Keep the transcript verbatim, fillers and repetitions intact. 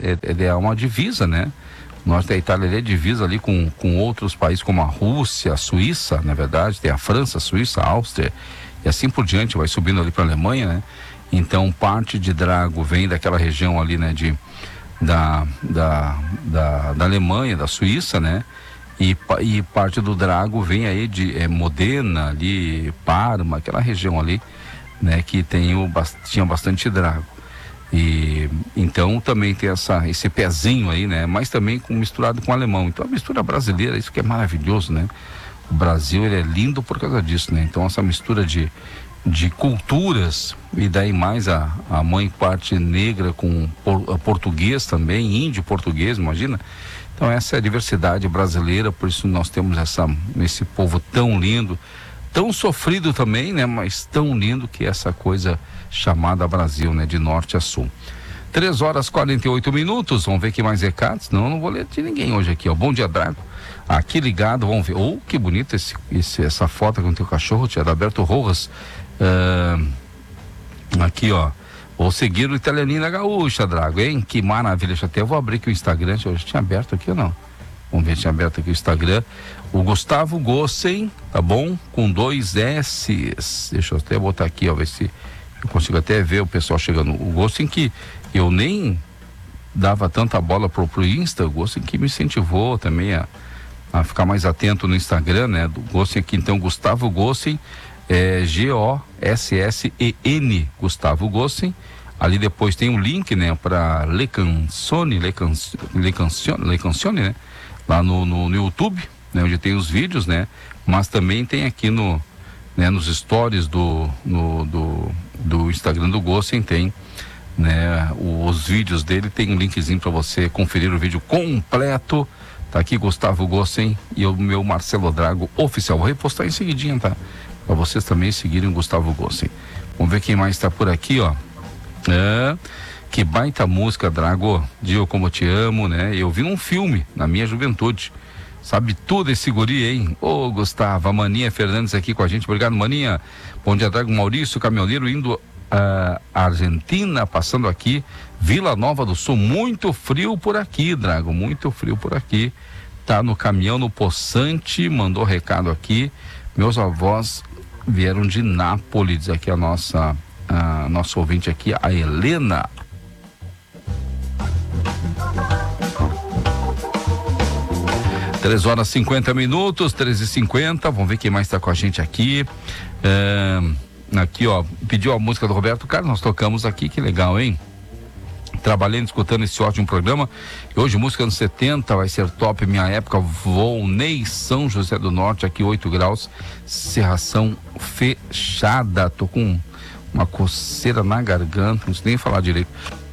é, é uma divisa, né? O norte da Itália ele é divisa ali com, com outros países como a Rússia, a Suíça, na verdade, tem a França, a Suíça, a Áustria e assim por diante, vai subindo ali para a Alemanha, né? Então parte de Drago vem daquela região ali, né, de, da, da, da, da Alemanha, da Suíça, né? E, e parte do Drago vem aí de é, Modena, ali, Parma, aquela região ali, né, que tem o, tinha bastante Drago. E então também tem essa, esse pezinho aí, né? Mas também com, misturado com alemão. Então a mistura brasileira, isso que é maravilhoso, né? O Brasil, ele é lindo por causa disso, né? Então essa mistura de, de culturas, e daí mais a, a mãe parte negra com por, português também, índio português, imagina. Então essa é a diversidade brasileira, por isso nós temos essa, esse povo tão lindo, tão sofrido também, né? Mas tão lindo, que é essa coisa chamada Brasil, né? De norte a sul. três horas e quarenta e oito minutos, vamos ver aqui mais recados. Não, não vou ler de ninguém hoje aqui, ó. Bom dia, Drago. Aqui ligado, vamos ver. Oh, que bonita esse, esse, essa foto com o teu cachorro, tia Alberto Rojas. Uh, aqui, ó. Vou seguir o Italianinho da Gaúcha, Drago, hein? Que maravilha. Deixa até eu vou abrir aqui o Instagram. Eu já tinha aberto aqui ou não? Vamos ver se tinha aberto aqui o Instagram. O Gustavo Gossen, tá bom? Com dois S's. Deixa eu até botar aqui, ó, ver se eu consigo até ver o pessoal chegando. O Gossen, que eu nem dava tanta bola pro, pro Insta, o Gossen que me incentivou também a, a ficar mais atento no Instagram, né? Do Gossen aqui, então, Gustavo Gossen, é G O S S E N, Gustavo Gossen. Ali depois tem um link, né, para Le Canzone, Le Canzone, Le Canzone, Le Canzone, né? Lá no, no, no YouTube, né, onde tem os vídeos, né? Mas também tem aqui no, né, nos stories do, no, do, do Instagram do Gossen, tem, né, os vídeos dele, tem um linkzinho para você conferir o vídeo completo. Tá aqui Gustavo Gossen e o meu Marcelo Drago oficial. Vou repostar em seguidinho, tá? Para vocês também seguirem o Gustavo Gossen. Vamos ver quem mais está por aqui, ó. É, que baita música, Drago. Dio, como eu te amo, né? Eu vi um filme na minha juventude. Sabe tudo esse guri, hein? Ô, Gustavo, a Maninha Fernandes aqui com a gente. Obrigado, Maninha. Bom dia, Drago. Maurício, caminhoneiro, indo à Argentina, passando aqui. Vila Nova do Sul. Muito frio por aqui, Drago. Muito frio por aqui. Tá no caminhão, no Poçante. Mandou recado aqui. Meus avós vieram de Nápoles. Diz aqui a nossa... a nossa ouvinte aqui, a Helena. três horas e cinquenta minutos, treze e cinquenta. Vamos ver quem mais está com a gente aqui. É, aqui, ó, pediu a música do Roberto Carlos, nós tocamos aqui, que legal, hein? Trabalhando, escutando esse ótimo programa. E hoje, música anos setenta, vai ser top. Minha época, Volney, São José do Norte, aqui oito graus, cerração fechada. Tô com uma coceira na garganta, não sei nem falar direito.